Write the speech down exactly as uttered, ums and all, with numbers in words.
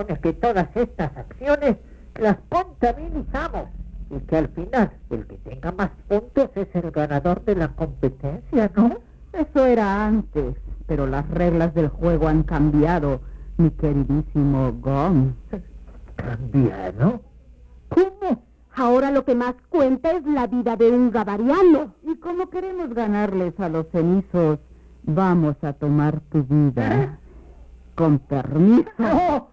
supone que todas estas acciones las contabilizamos y que al final el que tenga más puntos es el ganador de la competencia, ¿no? Eso era antes, pero las reglas del juego han cambiado, mi queridísimo Gong. ¿Cambiado? ¿Cómo? Ahora lo que más cuenta es la vida de un gabariano. Y como queremos ganarles a los cenizos, vamos a tomar tu vida. ¿Eh? Con permiso. ¡No!